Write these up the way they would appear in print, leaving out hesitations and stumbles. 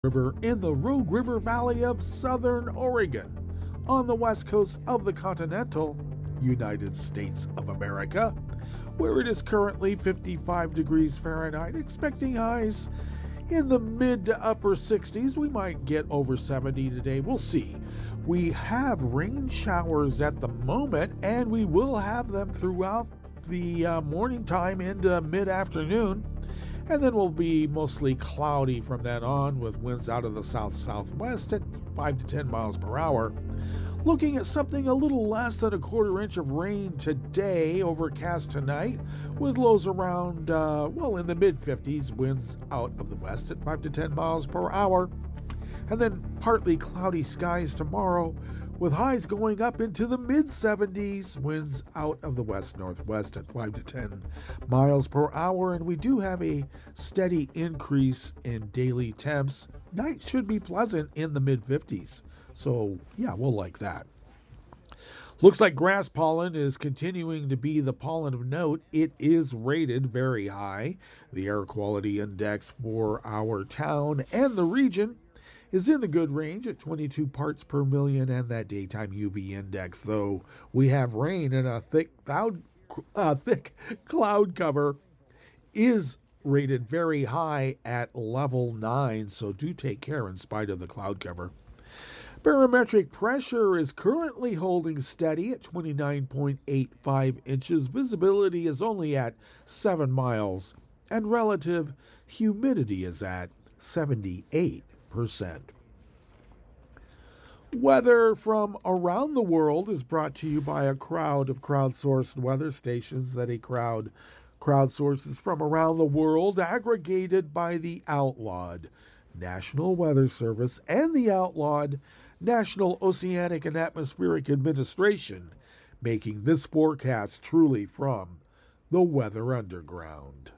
River in the Rogue River Valley of southern Oregon, on the west coast of the continental United States of America, where it is currently 55 degrees Fahrenheit, expecting highs in the mid to upper 60s. We might get over 70 today. We'll see. We have rain showers at the moment, and we will have them throughout the morning time into mid-afternoon. And then we'll be mostly cloudy from then on, with winds out of the south-southwest at 5 to 10 miles per hour. Looking at something a little less than a quarter inch of rain today, overcast tonight, with lows around, in the mid-50s, winds out of the west at 5 to 10 miles per hour. And then partly cloudy skies tomorrow, with highs going up into the mid-70s, winds out of the west-northwest at 5 to 10 miles per hour. And we do have a steady increase in daily temps. Night should be pleasant in the mid-50s. So, yeah, we'll like that. Looks like grass pollen is continuing to be the pollen of note. It is rated very high. The air quality index for our town and the region is in the good range at 22 parts per million, and that daytime UV index, though we have rain and a thick cloud cover, is rated very high at level 9, so do take care in spite of the cloud cover. Barometric pressure is currently holding steady at 29.85 inches. Visibility is only at 7 miles, and relative humidity is at 78%. Weather from around the world is brought to you by a crowd of crowdsourced weather stations that a crowd crowdsources from around the world, aggregated by the outlawed National Weather Service and the outlawed National Oceanic and Atmospheric Administration, making this forecast truly from the Weather Underground.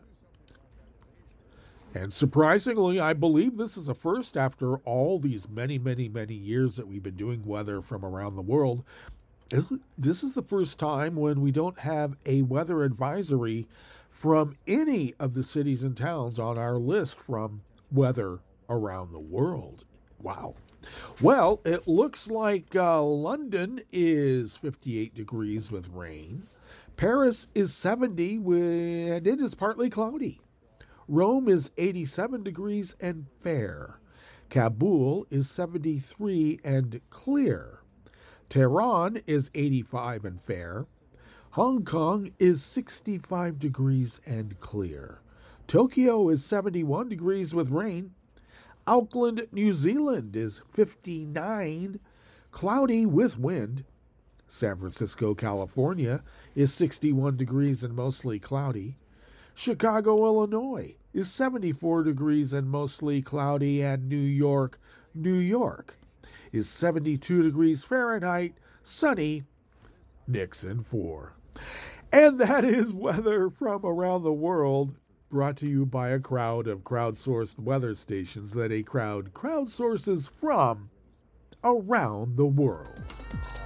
And surprisingly, I believe this is a first after all these many years that we've been doing weather from around the world. This is the first time when we don't have a weather advisory from any of the cities and towns on our list from weather around the world. Wow. Well, it looks like London is 58 degrees with rain. Paris is 70 and it is partly cloudy. Rome is 87 degrees and fair. Kabul is 73 and clear. Tehran is 85 and fair. Hong Kong is 65 degrees and clear. Tokyo is 71 degrees with rain. Auckland, New Zealand is 59, cloudy with wind. San Francisco, California is 61 degrees and mostly cloudy. Chicago, Illinois is 74 degrees and mostly cloudy. And New York is 72 degrees Fahrenheit, sunny, Nixon 4. And that is weather from around the world, brought to you by a crowd of crowdsourced weather stations that a crowd crowdsources from around the world.